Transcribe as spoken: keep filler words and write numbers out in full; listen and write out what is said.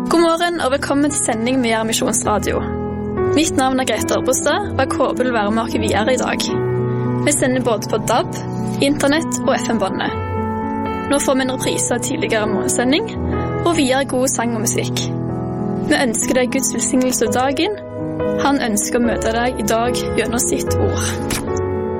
God morgen og velkommen til sending med Misjonsradio. Mitt navn er Grete Orbostad, og jeg håper du vil være med oss videre i dag. Vi sender både på D A B, internett og F M-båndet. Nå får vi en reprise av tidligere morgensending, og videre god sang og musikk. Vi ønsker deg Guds velsignelse av dagen. Han ønsker å møte deg i dag gjennom sitt ord.